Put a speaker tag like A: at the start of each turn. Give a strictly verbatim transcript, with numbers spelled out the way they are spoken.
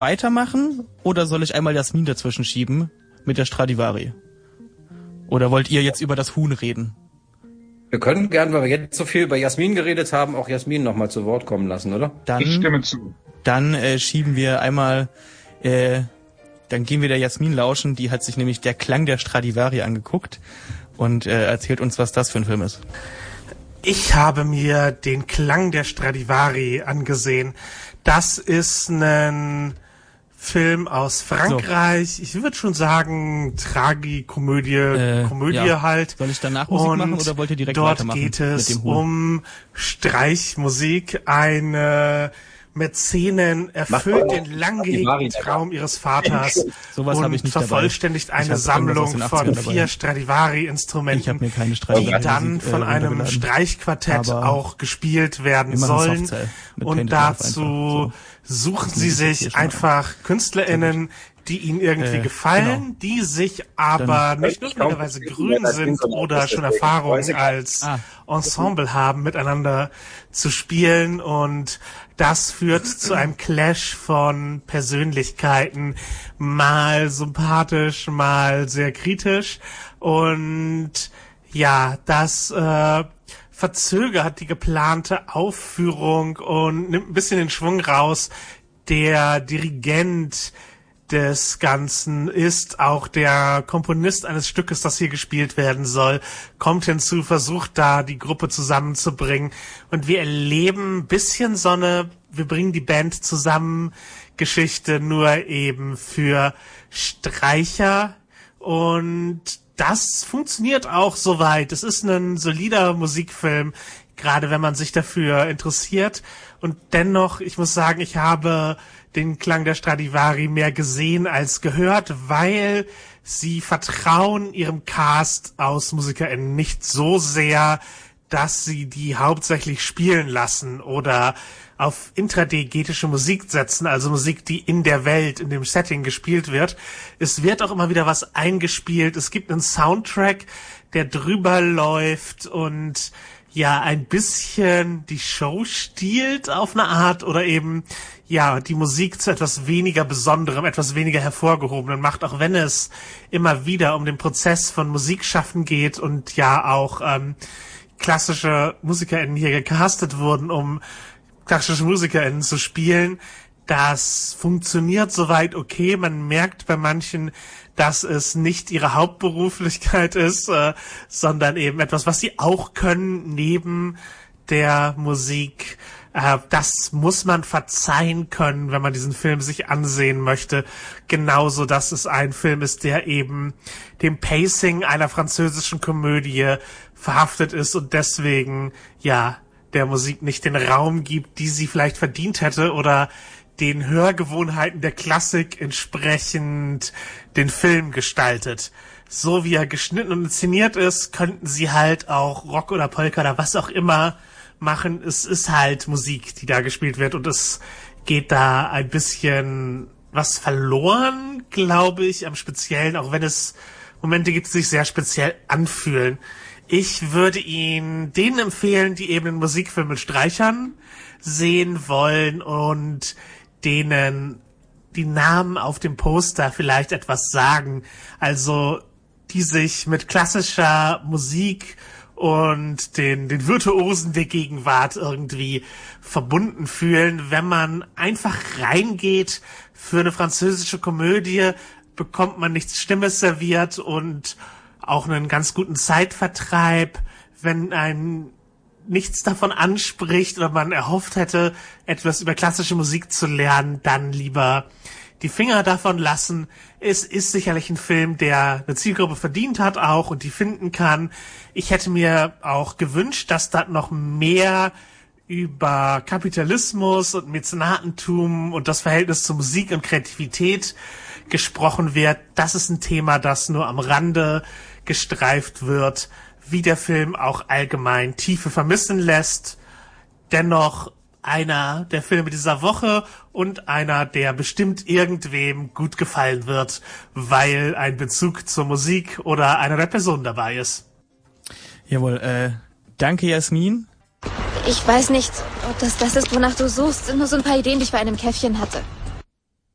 A: weitermachen oder soll ich einmal Jasmin dazwischen schieben mit der Stradivari? Oder wollt ihr jetzt über das Huhn reden?
B: Wir können gern, weil wir jetzt so viel über Jasmin geredet haben, auch Jasmin nochmal zu Wort kommen lassen, oder?
A: Dann,
C: ich stimme zu.
A: Dann äh, schieben wir einmal, äh, dann gehen wir der Jasmin lauschen, die hat sich nämlich Der Klang der Stradivari angeguckt und äh, erzählt uns, was das für ein Film ist.
D: Ich habe mir Den Klang der Stradivari angesehen. Das ist ein Film aus Frankreich. So. Ich würde schon sagen, Tragikomödie, äh, Komödie
A: ja.
D: halt.
A: Soll ich danach Musik
D: und
A: machen oder wollt ihr direkt
D: dort
A: weitermachen?
D: Dort geht es um Streichmusik. Eine Mäzenin erfüllt den lang gehegten Traum ihres Vaters
A: Sowas
D: und
A: habe ich nicht
D: vervollständigt
A: dabei.
D: eine Sammlung von vier Stradivari-Instrumenten, die dann von äh, einem Streichquartett Aber auch gespielt werden sollen. Und dazu so. suchen sie sich einfach KünstlerInnen, die ihnen irgendwie äh, gefallen, genau. die sich aber Dann, nicht notwendigerweise grün sind oder schon Erfahrung als ah. Ensemble haben, miteinander zu spielen, und das führt zu einem Clash von Persönlichkeiten, mal sympathisch, mal sehr kritisch, und ja, das äh, verzögert die geplante Aufführung und nimmt ein bisschen den Schwung raus. Der Dirigent des Ganzen ist auch der Komponist eines Stückes, das hier gespielt werden soll, kommt hinzu, versucht da die Gruppe zusammenzubringen, und wir erleben ein bisschen so eine wir bringen die Band zusammen Geschichte, nur eben für Streicher, und das funktioniert auch soweit. Es ist ein solider Musikfilm, gerade wenn man sich dafür interessiert, und dennoch, ich muss sagen, ich habe den Klang der Stradivari mehr gesehen als gehört, weil sie vertrauen ihrem Cast aus MusikerInnen nicht so sehr, dass sie die hauptsächlich spielen lassen oder auf intradiegetische Musik setzen, also Musik, die in der Welt, in dem Setting gespielt wird. Es wird auch immer wieder was eingespielt. Es gibt einen Soundtrack, der drüber läuft und ja, ein bisschen die Show stiehlt auf eine Art oder eben, ja, die Musik zu etwas weniger Besonderem, etwas weniger Hervorgehobenem macht, auch wenn es immer wieder um den Prozess von Musikschaffen geht und ja auch ähm, klassische MusikerInnen hier gecastet wurden, um klassische MusikerInnen zu spielen. Das funktioniert soweit okay. Man merkt bei manchen, dass es nicht ihre Hauptberuflichkeit ist, äh, sondern eben etwas, was sie auch können neben der Musik. Äh, das muss man verzeihen können, wenn man diesen Film sich ansehen möchte. Genauso, dass es ein Film ist, der eben dem Pacing einer französischen Komödie verhaftet ist und deswegen, ja, der Musik nicht den Raum gibt, die sie vielleicht verdient hätte, oder den Hörgewohnheiten der Klassik entsprechend den Film gestaltet. So wie er geschnitten und inszeniert ist, könnten sie halt auch Rock oder Polka oder was auch immer machen. Es ist halt Musik, die da gespielt wird, und es geht da ein bisschen was verloren, glaube ich, am Speziellen, auch wenn es Momente gibt, die sich sehr speziell anfühlen. Ich würde ihn denen empfehlen, die eben einen Musikfilm mit Streichern sehen wollen und denen die Namen auf dem Poster vielleicht etwas sagen. Also die sich mit klassischer Musik und den, den Virtuosen der Gegenwart irgendwie verbunden fühlen. Wenn man einfach reingeht für eine französische Komödie, bekommt man nichts Stimmes serviert und auch einen ganz guten Zeitvertreib. Wenn ein nichts davon anspricht oder man erhofft hätte, etwas über klassische Musik zu lernen, dann lieber die Finger davon lassen. Es ist sicherlich ein Film, der eine Zielgruppe verdient hat auch und die finden kann. Ich hätte mir auch gewünscht, dass da noch mehr über Kapitalismus und Mäzenatentum und das Verhältnis zu Musik und Kreativität gesprochen wird. Das ist ein Thema, das nur am Rande gestreift wird, wie der Film auch allgemein Tiefe vermissen lässt. Dennoch einer der Filme dieser Woche und einer, der bestimmt irgendwem gut gefallen wird, weil ein Bezug zur Musik oder einer der Personen dabei ist.
A: Jawohl, äh, danke Jasmin.
E: Ich weiß nicht, ob das das ist, wonach du suchst. Nur so ein paar Ideen, die ich bei einem Käffchen hatte.